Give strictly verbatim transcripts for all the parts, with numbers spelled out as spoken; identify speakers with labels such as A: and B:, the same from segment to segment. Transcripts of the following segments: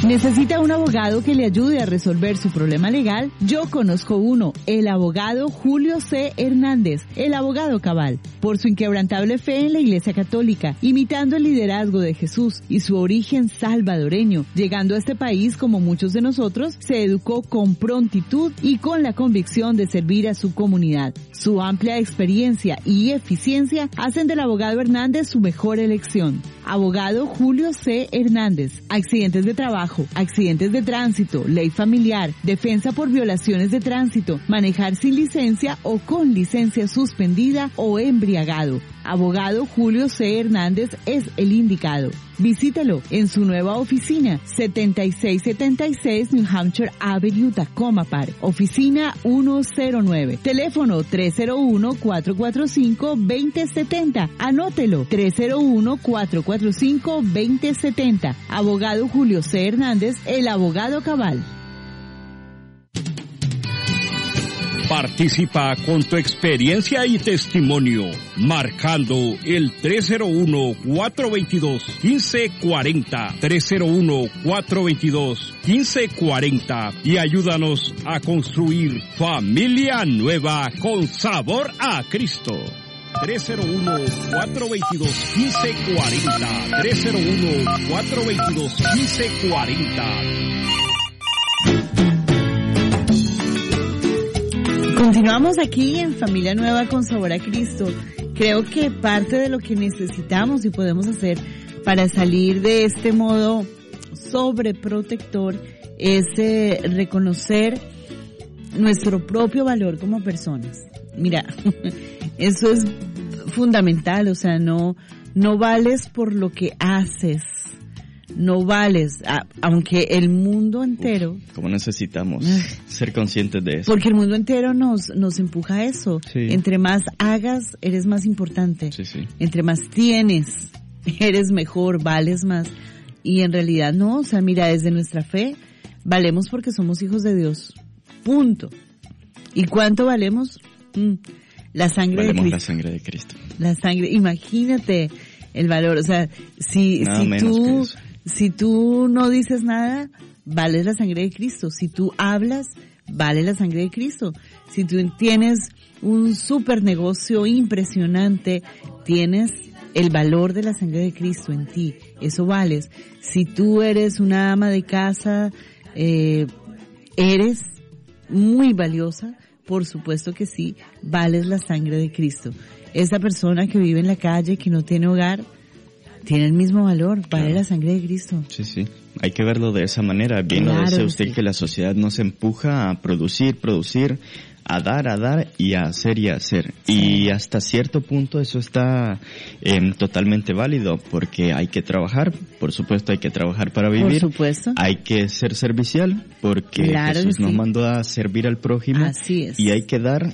A: ¿Necesita un abogado que le ayude a resolver su problema legal? Yo conozco uno, el abogado Julio C. Hernández, el abogado cabal. Por su inquebrantable fe en la Iglesia Católica, imitando el liderazgo de Jesús y su origen salvadoreño, llegando a este país como muchos de nosotros, se educó con prontitud y con la convicción de servir a su comunidad. Su amplia experiencia y eficiencia hacen del abogado Hernández su mejor elección. Abogado Julio C. Hernández, accidentes de trabajo, accidentes de tránsito, ley familiar, defensa por violaciones de tránsito, manejar sin licencia o con licencia suspendida o embriagado. Abogado Julio C. Hernández es el indicado. Visítelo en su nueva oficina, setenta y seis setenta y seis New Hampshire Avenue, Tacoma Park, oficina ciento nueve, teléfono tres cero uno, cuatro cuatro cinco, dos cero siete cero, anótelo, tres cero uno, cuatro cuatro cinco, dos cero siete cero. Abogado Julio C. Hernández, el abogado cabal.
B: Participa con tu experiencia y testimonio, marcando el tres cero uno, cuatro dos dos, uno cinco cuatro cero, tres cero uno, cuatro dos dos, uno cinco cuatro cero y ayúdanos a construir familia nueva con sabor a Cristo. tres cero uno, cuatro dos dos, uno cinco cuatro cero, tres cero uno, cuatro dos dos, uno cinco cuatro cero.
A: Continuamos aquí en Familia Nueva con Sabor a Cristo. Creo que parte de lo que necesitamos y podemos hacer para salir de este modo sobreprotector es eh, reconocer nuestro propio valor como personas. Mira, eso es fundamental, o sea, no, no vales por lo que haces. No vales, a, aunque el mundo entero...
C: Uf, ¿cómo necesitamos ser conscientes de eso?
A: Porque el mundo entero nos nos empuja a eso.
C: Sí.
A: Entre más hagas, eres más importante.
C: Sí, sí.
A: Entre más tienes, eres mejor, vales más. Y en realidad no, o sea, mira, desde nuestra fe, valemos porque somos hijos de Dios. Punto. ¿Y cuánto valemos? Mm, la sangre
C: valemos
A: de Cristo.
C: la sangre de Cristo.
A: La sangre, imagínate el valor, o sea, si,
C: Nada
A: si
C: menos
A: tú...
C: que eso.
A: Si tú no dices nada, vale la sangre de Cristo. Si tú hablas, vale la sangre de Cristo. Si tú tienes un super negocio impresionante, tienes el valor de la sangre de Cristo en ti. Eso vales. Si tú eres una ama de casa, eh, eres muy valiosa, por supuesto que sí, vales la sangre de Cristo. Esa persona que vive en la calle, que no tiene hogar, tiene el mismo valor, vale claro. La sangre de Cristo.
C: Sí, sí. Hay que verlo de esa manera. Bien lo
A: claro,
C: dice usted
A: sí.
C: Que la sociedad nos empuja a producir, producir, a dar, a dar y a hacer y a hacer. Sí. Y hasta cierto punto eso está eh, totalmente válido porque hay que trabajar, por supuesto hay que trabajar para vivir.
A: Por supuesto.
C: Hay que ser servicial porque
A: claro
C: Jesús
A: sí.
C: nos mandó a servir al prójimo.
A: Así es.
C: Y hay que dar,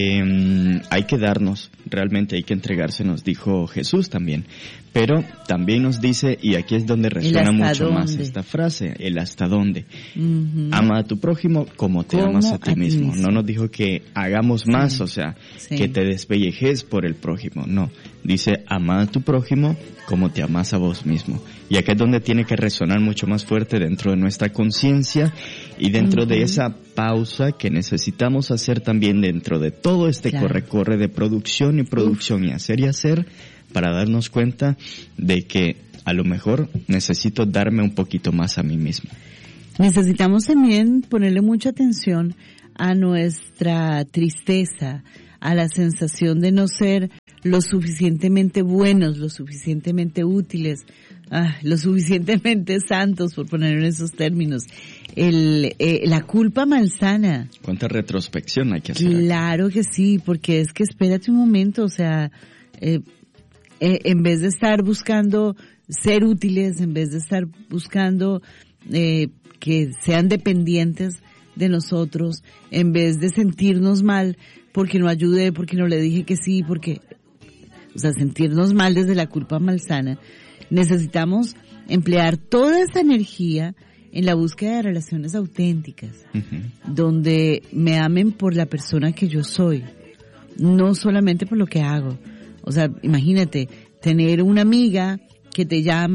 C: eh, hay que darnos, realmente hay que entregarse, nos dijo Jesús también. Pero también nos dice, y aquí es donde resuena mucho dónde. Más esta frase, el hasta dónde. Uh-huh. Ama a tu prójimo como te amas a ti, a ti mismo. mismo. No nos dijo que hagamos más, sí. O sea, sí. Que te despellejes por el prójimo. No, dice ama a tu prójimo como te amas a vos mismo. Y aquí es donde tiene que resonar mucho más fuerte dentro de nuestra conciencia y dentro uh-huh. de esa pausa que necesitamos hacer también dentro de todo este claro. corre-corre de producción y producción uh-huh. y hacer y hacer, para darnos cuenta de que a lo mejor necesito darme un poquito más a mí mismo.
A: Necesitamos también ponerle mucha atención a nuestra tristeza, a la sensación de no ser lo suficientemente buenos, lo suficientemente útiles, ah, lo suficientemente santos, por ponerlo en esos términos. El, eh, la culpa malsana.
C: ¿Cuánta retrospección hay que hacer?
A: Claro que sí, porque es que espérate un momento, o sea... Eh, Eh, en vez de estar buscando ser útiles, en vez de estar buscando eh, que sean dependientes de nosotros, en vez de sentirnos mal porque no ayudé, porque no le dije que sí, porque, o sea, sentirnos mal desde la culpa malsana, necesitamos emplear toda esa energía en la búsqueda de relaciones auténticas, uh-huh. donde me amen por la persona que yo soy, no solamente por lo que hago. O sea, imagínate, tener una amiga que te llama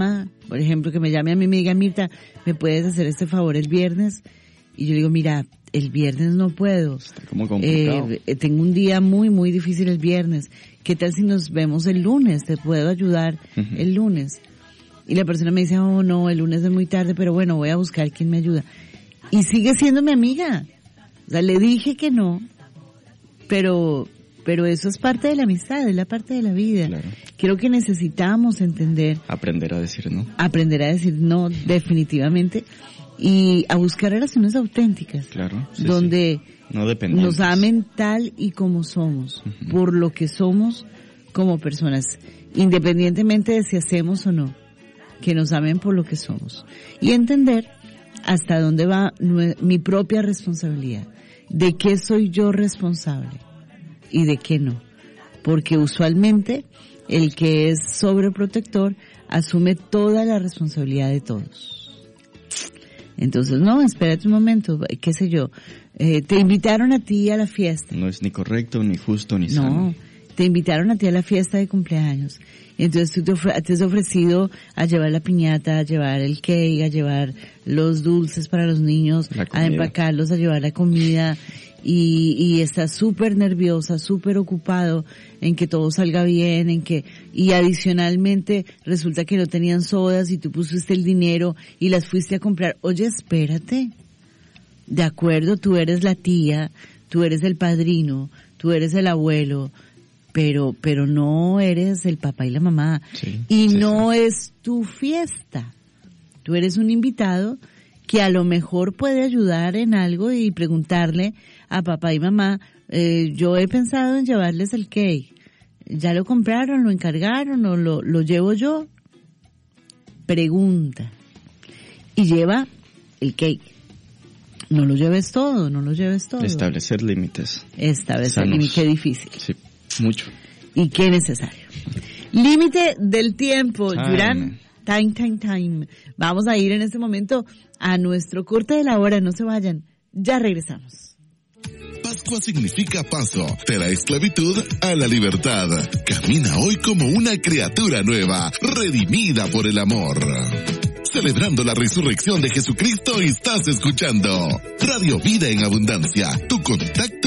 A: por ejemplo, que me llame a mí y me diga, Mirta, ¿me puedes hacer este favor el viernes? Y yo digo, mira, el viernes no puedo.
C: Está como complicado.
A: Eh, tengo un día muy, muy difícil el viernes. ¿Qué tal si nos vemos el lunes? ¿Te puedo ayudar uh-huh. el lunes? Y la persona me dice, oh no, el lunes es muy tarde, pero bueno, voy a buscar quién me ayuda. Y sigue siendo mi amiga. O sea, le dije que no, pero, pero eso es parte de la amistad, es la parte de la vida.
C: Claro.
A: Creo que necesitamos entender.
C: Aprender a decir no.
A: Aprender a decir no, definitivamente. Y a buscar relaciones auténticas.
C: Claro. Sí,
A: donde
C: sí. No
A: nos amen tal y como somos, uh-huh. por lo que somos como personas, independientemente de si hacemos o no, que nos amen por lo que somos. Y entender hasta dónde va mi propia responsabilidad, de qué soy yo responsable y de qué no. Porque usualmente el que es sobreprotector asume toda la responsabilidad de todos. Entonces, no, espérate un momento, qué sé yo, eh, te invitaron a ti a la fiesta.
C: No es ni correcto, ni justo, ni sano.
A: No, te invitaron a ti a la fiesta de cumpleaños. Entonces tú te, ofre- te has ofrecido a llevar la piñata, a llevar el cake, a llevar los dulces para los niños, a empacarlos, a llevar la comida. Y, y estás súper nerviosa, súper ocupado en que todo salga bien, en que, y adicionalmente resulta que no tenían sodas y tú pusiste el dinero y las fuiste a comprar. Oye, espérate. De acuerdo, tú eres la tía, tú eres el padrino, tú eres el abuelo, pero, pero no eres el papá y la mamá.
C: Sí,
A: y
C: sí,
A: no
C: sí.
A: es tu fiesta. Tú eres un invitado que a lo mejor puede ayudar en algo y preguntarle a papá y mamá, eh, yo he pensado en llevarles el cake. ¿Ya lo compraron, lo encargaron o lo, lo llevo yo? Pregunta. Y lleva el cake. No lo lleves todo, no lo lleves todo.
C: Establecer límites.
A: Establecer límites, qué difícil.
C: Sí, mucho.
A: Y qué necesario. Límite del tiempo,
C: Time.
A: Yurán. Time, time, time. Vamos a ir en este momento a nuestro corte de la hora, no se vayan. Ya regresamos.
D: Pascua significa paso de la esclavitud a la libertad. Camina hoy como una criatura nueva, redimida por el amor. Celebrando la resurrección de Jesucristo, estás escuchando Radio Vida en Abundancia, tu contacto